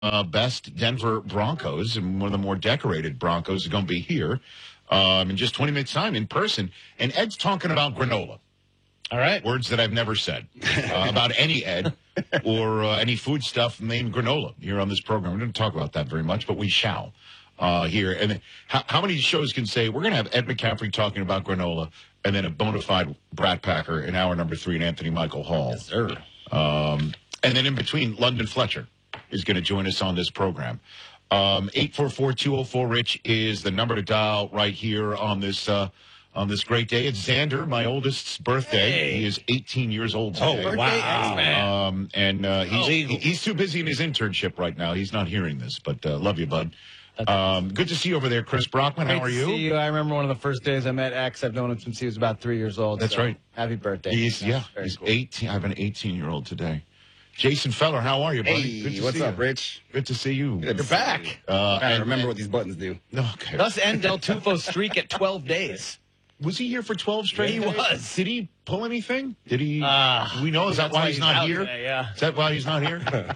best Denver Broncos, and one of the more decorated Broncos, is going to be here in just 20 minutes' time in person. And Ed's talking about granola. All right. Words that I've never said about any Ed or any food stuff named granola here on this program. We don't talk about that very much, but we shall here. And how many shows can say we're going to have Ed McCaffrey talking about granola and then a bona fide Brat Packer in hour number 3 and Anthony Michael Hall? Yes, sir. And then in between, London Fletcher is going to join us on this program. 844-204-RICH is the number to dial right here on this great day. It's Xander, my oldest's birthday. Hey. He is 18 years old today. Oh, wow. And he's too busy in his internship right now. He's not hearing this, but love you, bud. Good to see you over there, Chris Brockman. How are you? Great to see you. I remember one of the first days I met X. I've known him since he was about 3 years old. That's right. Happy birthday. He's Very cool. 18. I have an 18-year-old today. Jason Feller, how are you, buddy? Hey, Good to what's see up, you. Rich? Good to see you. Good to You're see back. you. I remember what these buttons do. Okay. Thus end Del Tufo's streak at 12 days. Was he here for 12 straight He days? was. Did he pull anything? Did he? Do we know. Is that that's why why he's he's not out here? today, yeah. Is that why he's not here?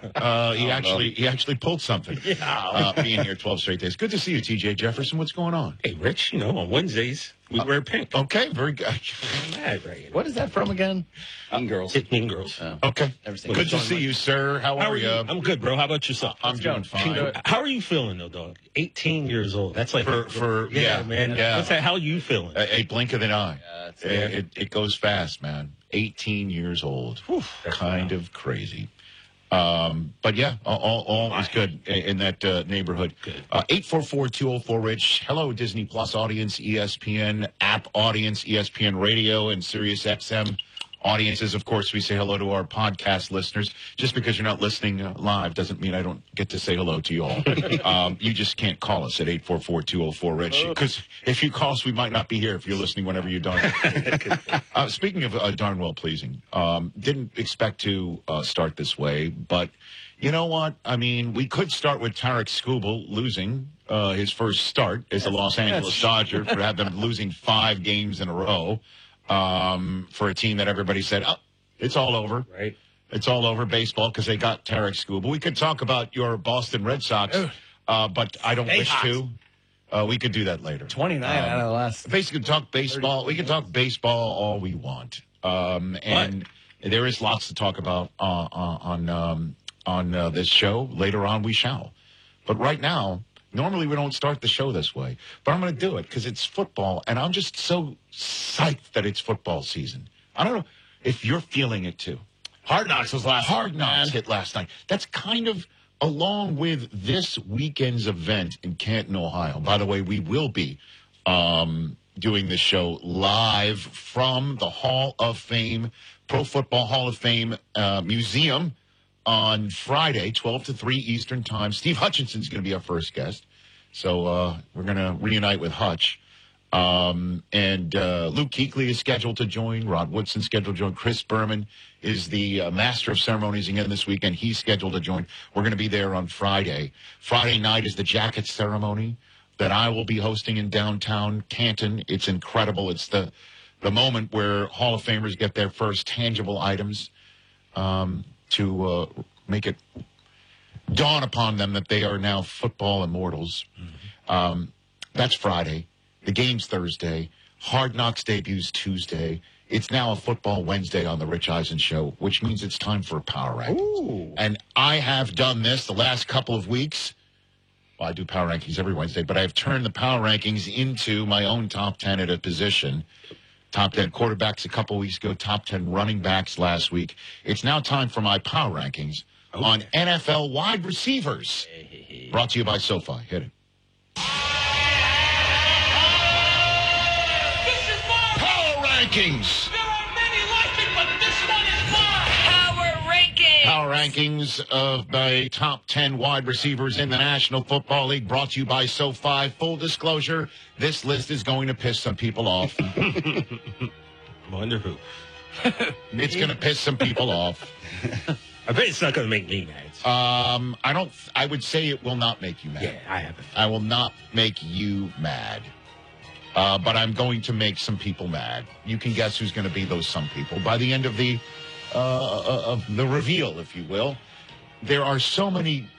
He actually pulled something. Yeah. Being here 12 straight days. Good to see you, TJ Jefferson. What's going on? Hey, Rich, on Wednesdays, we wear pink. Okay, very good. I'm mad right What is that from again? Mean Girls. Hit Mean Girls. Okay. Never seen Good it. to see you, sir. How are you? I'm good, bro. How about yourself? I'm doing fine. How are you feeling, though, dog? 18 years old. That's like Yeah, man. yeah. What's that? How are you feeling? A blink of an eye. That's It goes fast, man. 18 years old. Kind of crazy. But yeah, all is good in that neighborhood. 844-204-RICH. Hello, Disney Plus audience, ESPN app audience, ESPN Radio, and Sirius XM audiences. Of course, we say hello to our podcast listeners. Just because you're not listening live doesn't mean I don't get to say hello to you all. You just can't call us at 844-204-RICH. Because if you call us, we might not be here if you're listening whenever you're done. Speaking of darn well pleasing, didn't expect to start this way, but you know what? I mean, we could start with Tarek Skubal losing his first start as a Los Angeles Dodger for have them losing 5 games in a row. For a team that everybody said, oh, it's all over. Right. It's all over baseball because they got Tarek Skubal. We could talk about your Boston Red Sox, but I don't wish to. We could do that later. 29 out of the last. Basically, talk baseball. We can talk baseball all we want. And there is lots to talk about on this show. Later on, we shall. But right now, normally we don't start the show this way. But I'm going to do it because it's football, and I'm just so psyched that it's football season. I don't know if you're feeling it, too. Hard Knocks was last Hard night, Knocks man. hit last night. That's kind of along with this weekend's event in Canton, Ohio. By the way, we will be doing this show live from the Hall of Fame, Pro Football Hall of Fame Museum on Friday, 12 to 3 Eastern Time. Steve Hutchinson's going to be our first guest. So we're going to reunite with Hutch. And Luke Kuechly is scheduled to join. Rod Woodson scheduled to join. Chris Berman is the master of ceremonies again this weekend. He's scheduled to join. We're going to be there on Friday. Friday night is the jacket ceremony that I will be hosting in downtown Canton. It's incredible. It's the moment where Hall of Famers get their first tangible items to make it dawn upon them that they are now football immortals. That's Friday. The game's Thursday. Hard Knocks debuts Tuesday. It's now a football Wednesday on the Rich Eisen Show, which means it's time for a Power Rankings. Ooh. And I have done this the last couple of weeks. Well, I do Power Rankings every Wednesday, but I've turned the Power Rankings into my own top 10 at a position. Top 10 quarterbacks a couple weeks ago, top 10 running backs last week. It's now time for my Power Rankings on NFL wide receivers. Brought to you by SoFi. Hit it. Power Rankings. There are many like it, but this one is mine. Power Rankings. Power Rankings of the top 10 wide receivers in the National Football League, brought to you by SoFi. Full disclosure, this list is going to piss some people off. Wonder who. It's going to piss some people off. I bet it's not going to make me mad. I would say it will not make you mad. Yeah, I haven't. I will not make you mad. But I'm going to make some people mad. You can guess who's going to be those some people by the end of the reveal, if you will. There are so many